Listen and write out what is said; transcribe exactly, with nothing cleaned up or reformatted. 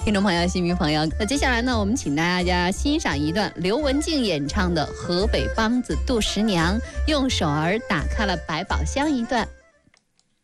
听众朋友、新民朋友，那接下来呢，我们请大家欣赏一段刘文静演唱的河北梆子《杜十娘》，用手儿打开了百宝箱一段。